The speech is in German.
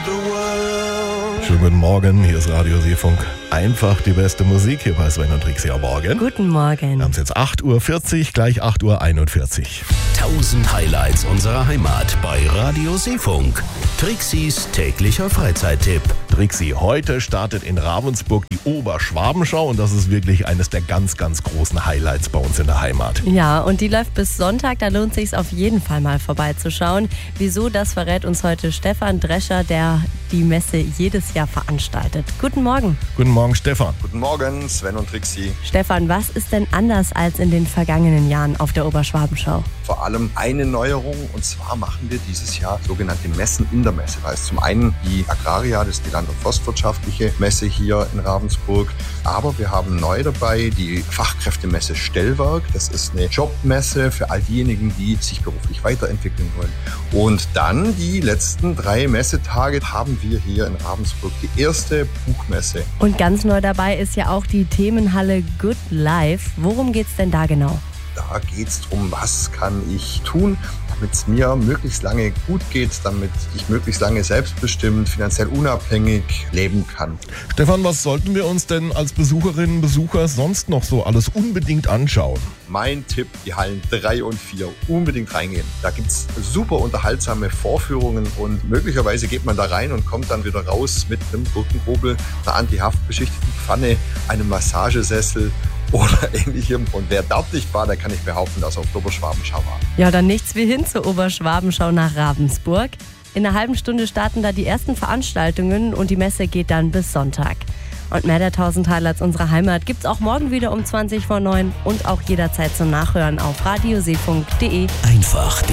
Schönen guten Morgen, hier ist Radio Seefunk. Einfach die beste Musik hier bei Sven und Trixie am Morgen. Guten Morgen. Wir haben es jetzt 8.40 Uhr, gleich 8.41 Uhr. 1000 Highlights unserer Heimat bei Radio Seefunk. Trixis täglicher Freizeittipp. Trixie, heute startet in Ravensburg die Oberschwabenschau und das ist wirklich eines der ganz, ganz großen Highlights bei uns in der Heimat. Ja, und die läuft bis Sonntag, da lohnt es sich auf jeden Fall mal vorbeizuschauen. Wieso, das verrät uns heute Stefan Drescher, der die Messe jedes Jahr veranstaltet. Guten Morgen. Guten Morgen, Stefan. Guten Morgen, Sven und Trixie. Stefan, was ist denn anders als in den vergangenen Jahren auf der Oberschwabenschau? Vor allem eine Neuerung, und zwar machen wir dieses Jahr sogenannte Messen in der Messe. Da ist zum einen die Agraria, das ist die Land- und Forstwirtschaftliche Messe hier in Ravensburg. Aber wir haben neu dabei die Fachkräftemesse Stellwerk. Das ist eine Jobmesse für all diejenigen, die sich beruflich weiterentwickeln wollen. Und dann die letzten 3 Messetage haben wir hier in Ravensburg die erste Buchmesse. Und ganz neu dabei ist ja auch die Themenhalle Good Life. Worum geht's denn da genau? Da geht es darum, was kann ich tun, damit es mir möglichst lange gut geht, damit ich möglichst lange selbstbestimmt, finanziell unabhängig leben kann. Stefan, was sollten wir uns denn als Besucherinnen und Besucher sonst noch so alles unbedingt anschauen? Mein Tipp, die Hallen 3 und 4, unbedingt reingehen. Da gibt es super unterhaltsame Vorführungen und möglicherweise geht man da rein und kommt dann wieder raus mit einem Gurkenhobel, einer antihaftbeschichteten Pfanne, einem Massagesessel oder ähnlichem. Und wer dort nicht war, der kann nicht behaupten, dass er auf der Oberschwabenschau war. Ja, dann nichts wie hin zur Oberschwabenschau nach Ravensburg. In einer halben Stunde starten da die ersten Veranstaltungen und die Messe geht dann bis Sonntag. Und mehr der 1000 Highlights unserer Heimat gibt's auch morgen wieder um 20 vor 9 und auch jederzeit zum Nachhören auf radioseefunk.de. Einfach